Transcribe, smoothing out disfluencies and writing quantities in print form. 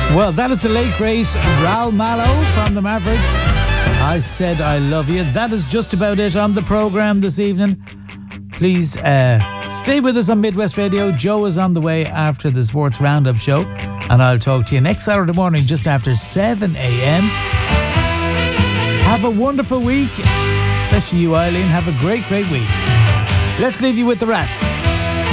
Well, that is the late great Raul Malo from the Mavericks. I said I love you. That is just about it on the programme this evening. Please stay with us on Midwest Radio. Joe is on the way after the Sports Roundup show, and I'll talk to you next Saturday morning just after 7 a.m. Have a wonderful week, especially you, Eileen. Have a great, great week. Let's leave you with the Rats.